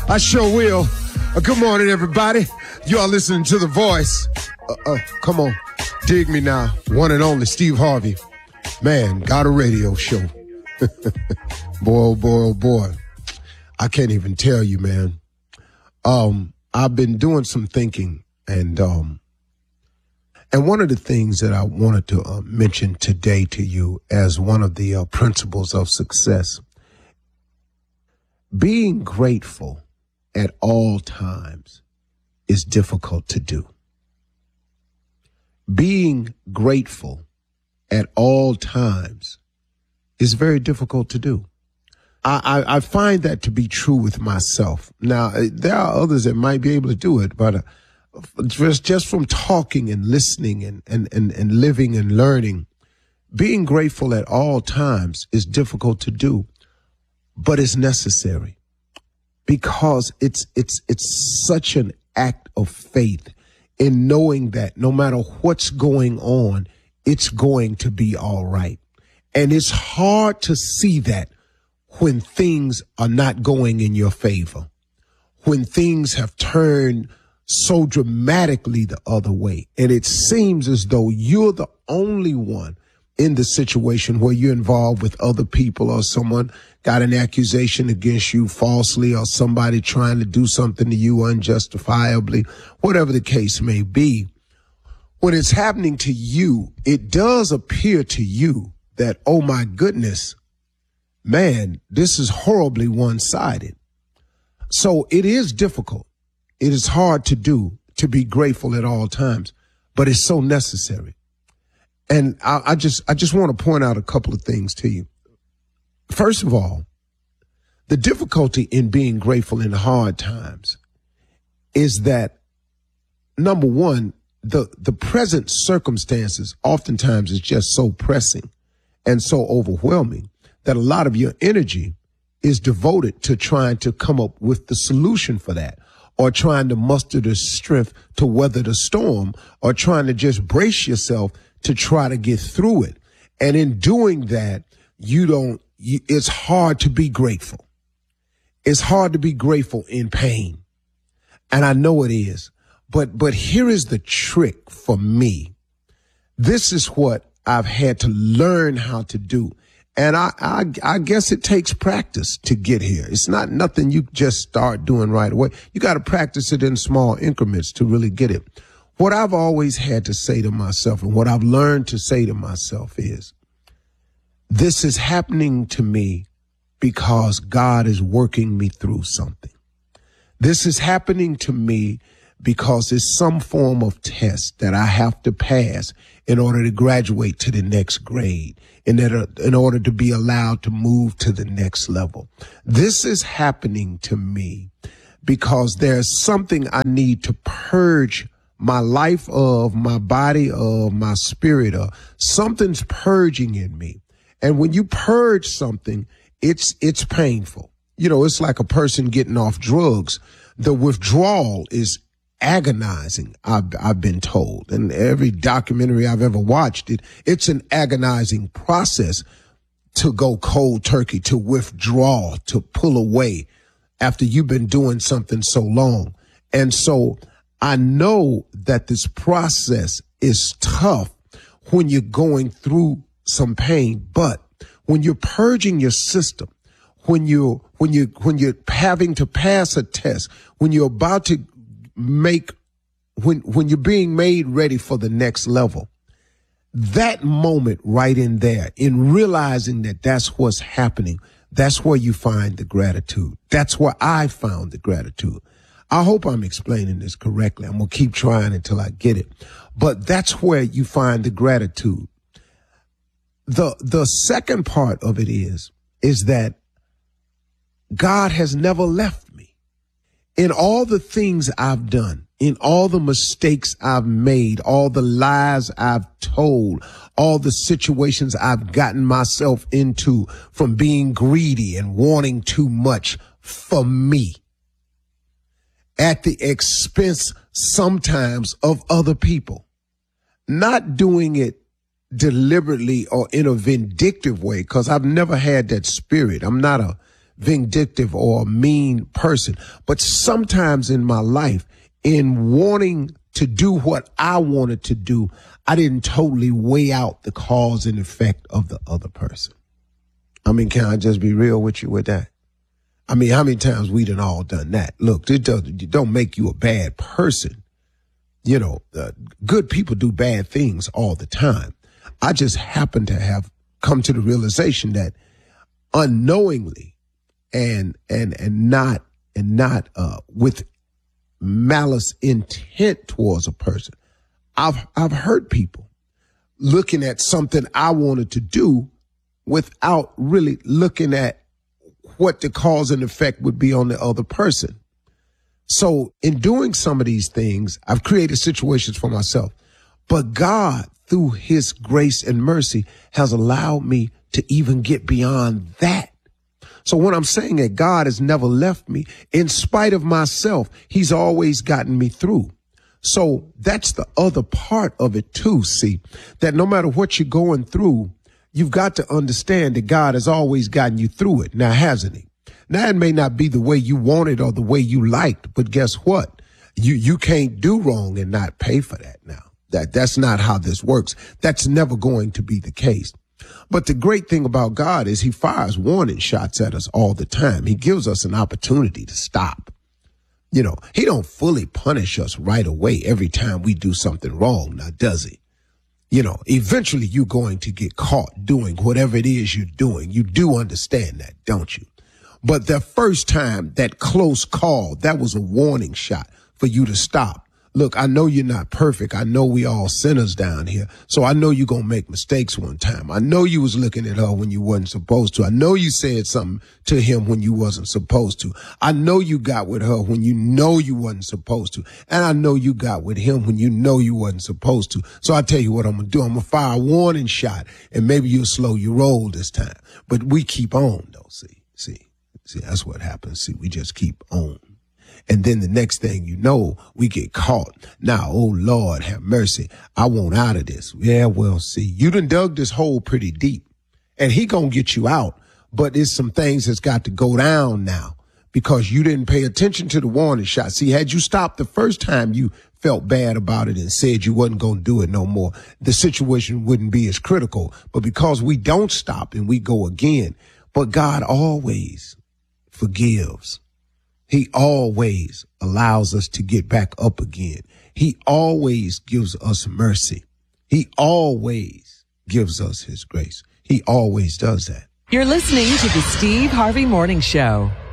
I sure will. Good morning, everybody. You are listening to The Voice. Come on. Dig me now. One and only Steve Harvey. Man, got a radio show. Boy, oh boy, oh boy. I can't even tell you, man. I've been doing some thinking, and one of the things that I wanted to mention today to you as one of the principles of success, being grateful at all times is difficult to do. Being grateful at all times is very difficult to do. I find that to be true with myself. Now, there are others that might be able to do it, but just from talking and listening and living and learning, being grateful at all times is difficult to do, but it's necessary because it's such an act of faith in knowing that no matter what's going on, it's going to be all right. And it's hard to see that when things are not going in your favor, when things have turned so dramatically the other way. And it seems as though you're the only one in the situation where you're involved with other people, or someone got an accusation against you falsely, or somebody trying to do something to you unjustifiably, whatever the case may be. When it's happening to you, it does appear to you that, oh my goodness, man, this is horribly one-sided. So it is difficult. It is hard to do, to be grateful at all times, but it's so necessary. And I just want to point out a couple of things to you. First of all, the difficulty in being grateful in hard times is that, number one, the present circumstances oftentimes is just so pressing and so overwhelming that a lot of your energy is devoted to trying to come up with the solution for that, or trying to muster the strength to weather the storm, or trying to just brace yourself to try to get through it. And in doing that, it's hard to be grateful. It's hard to be grateful in pain. And I know it is. But here is the trick for me. This is what I've had to learn how to do. And I guess it takes practice to get here. It's not nothing you just start doing right away. You got to practice it in small increments to really get it. What I've always had to say to myself, and what I've learned to say to myself, is this is happening to me because God is working me through something. This is happening to me because it's some form of test that I have to pass in order to graduate to the next grade, in order to be allowed to move to the next level. This is happening to me because there's something I need to purge my life of, my body of, my spirit of. Something's purging in me. And when you purge something, it's painful. You know, it's like a person getting off drugs. The withdrawal is agonizing, I've been told. And every documentary I've ever watched, it's an agonizing process to go cold turkey, to withdraw, to pull away after you've been doing something so long. And so I know that this process is tough when you're going through some pain, but when you're purging your system, when you're having to pass a test, when you're about to when you're being made ready for the next level, that moment right in there, in realizing that that's what's happening, that's where you find the gratitude. That's where I found the gratitude. I hope I'm explaining this correctly. I'm going to keep trying until I get it. But that's where you find the gratitude. The second part of it is that God has never left me. In all the things I've done, in all the mistakes I've made, all the lies I've told, all the situations I've gotten myself into from being greedy and wanting too much for me, at the expense sometimes of other people, not doing it deliberately or in a vindictive way, because I've never had that spirit. I'm not a vindictive or a mean person. But sometimes in my life, in wanting to do what I wanted to do, I didn't totally weigh out the cause and effect of the other person. I mean, can I just be real with you with that? I mean, how many times we done all done that? Look, it don't make you a bad person. You know, good people do bad things all the time. I just happen to have come to the realization that unknowingly and not with malice intent towards a person, I've hurt people looking at something I wanted to do without really looking at what the cause and effect would be on the other person. So in doing some of these things, I've created situations for myself, but God, through his grace and mercy, has allowed me to even get beyond that. So what I'm saying is God has never left me. In spite of myself, he's always gotten me through. So that's the other part of it too, see, that no matter what you're going through, you've got to understand that God has always gotten you through it. Now, hasn't he? Now, it may not be the way you wanted or the way you liked, but guess what? You can't do wrong and not pay for that now. That's not how this works. That's never going to be the case. But the great thing about God is he fires warning shots at us all the time. He gives us an opportunity to stop. You know, he don't fully punish us right away every time we do something wrong, now does he? You know, eventually you're going to get caught doing whatever it is you're doing. You do understand that, don't you? But the first time, that close call, that was a warning shot for you to stop. Look, I know you're not perfect. I know we all sinners down here. So I know you're going to make mistakes one time. I know you was looking at her when you wasn't supposed to. I know you said something to him when you wasn't supposed to. I know you got with her when you know you wasn't supposed to. And I know you got with him when you know you wasn't supposed to. So I tell you what I'm going to do. I'm going to fire a warning shot and maybe you'll slow your roll this time. But we keep on though. See, that's what happens. See, we just keep on. And then the next thing you know, we get caught. Now, oh Lord, have mercy. I want out of this. Yeah, well, see, you done dug this hole pretty deep and he gonna get you out. But there's some things that's got to go down now because you didn't pay attention to the warning shot. See, had you stopped the first time you felt bad about it and said you wasn't going to do it no more, the situation wouldn't be as critical. But because we don't stop and we go again, but God always forgives. He always allows us to get back up again. He always gives us mercy. He always gives us his grace. He always does that. You're listening to the Steve Harvey Morning Show.